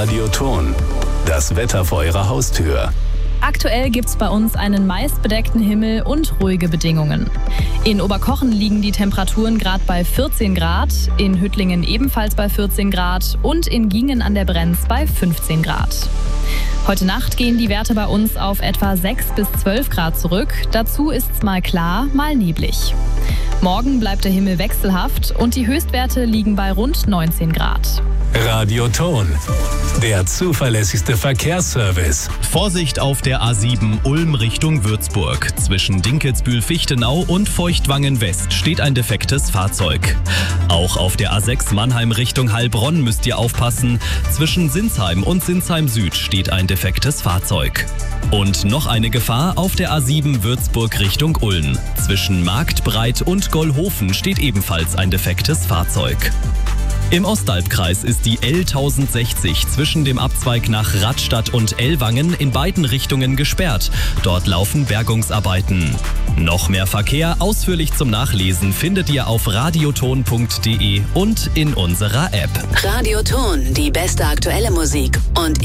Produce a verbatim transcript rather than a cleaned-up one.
Radioton. Das Wetter vor Ihrer Haustür. Aktuell gibt's bei uns einen meist bedeckten Himmel und ruhige Bedingungen. In Oberkochen liegen die Temperaturen gerade bei vierzehn Grad, in Hüttlingen ebenfalls bei vierzehn Grad und in Giengen an der Brenz bei fünfzehn Grad. Heute Nacht gehen die Werte bei uns auf etwa sechs bis zwölf Grad zurück. Dazu ist's mal klar, mal neblig. Morgen bleibt der Himmel wechselhaft und die Höchstwerte liegen bei rund neunzehn Grad. Radioton, der zuverlässigste Verkehrsservice. Vorsicht auf der A sieben Ulm Richtung Würzburg. Zwischen Dinkelsbühl-Fichtenau und Feuchtwangen West steht ein defektes Fahrzeug. Auch auf der A sechs Mannheim Richtung Heilbronn müsst ihr aufpassen. Zwischen Sinsheim und Sinsheim Süd steht ein defektes Fahrzeug. Und noch eine Gefahr auf der A sieben Würzburg Richtung Ulm. Zwischen Marktbreit und Gollhofen steht ebenfalls ein defektes Fahrzeug. Im Ostalbkreis ist die L tausendsechzig zwischen dem Abzweig nach Radstadt und Ellwangen in beiden Richtungen gesperrt. Dort laufen Bergungsarbeiten. Noch mehr Verkehr ausführlich zum Nachlesen findet ihr auf radioton punkt de und in unserer App. Radioton, die beste aktuelle Musik und